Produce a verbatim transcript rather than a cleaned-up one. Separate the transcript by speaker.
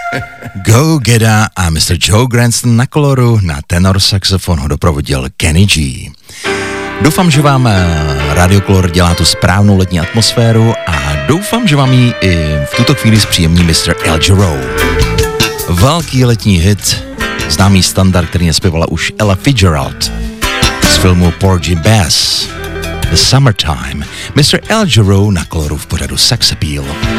Speaker 1: Go Geda a mister Joe Granston na koloru, na tenor saxofon ho doprovodil Kenny G. Doufám, že vám Radio Color dělá tu správnou letní atmosféru a doufám, že vám ji i v tuto chvíli zpříjemní mister Al Jarreau. Velký letní hit, známý standard, který nespěvala už Ella Fitzgerald z filmu Porgy Bass, The Summertime, mister Al Jarreau na koloru v pořadu Sex Appeal.